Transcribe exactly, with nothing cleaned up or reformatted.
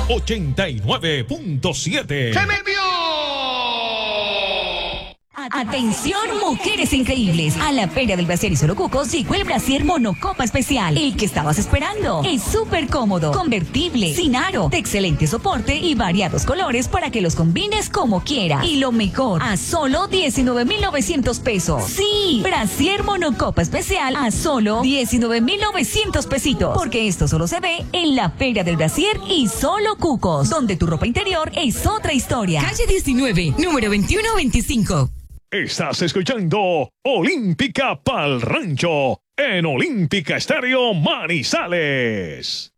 ochenta y nueve punto siete. ¡Se me vio! Atención, mujeres increíbles. A la Feria del Brasier y Solo Cucos llegó el Brasier Monocopa Especial. El que estabas esperando. Es súper cómodo, convertible, sin aro, de excelente soporte y variados colores para que los combines como quieras. Y lo mejor, a solo diecinueve mil novecientos pesos. Sí, Brasier Monocopa Especial a solo diecinueve mil novecientos pesitos. Porque esto solo se ve en la Feria del Brasier y Solo Cucos, donde tu ropa interior es otra historia. Calle diecinueve, número veintiuno veinticinco. Estás escuchando Olímpica Pal Rancho en Olímpica Estéreo Manizales.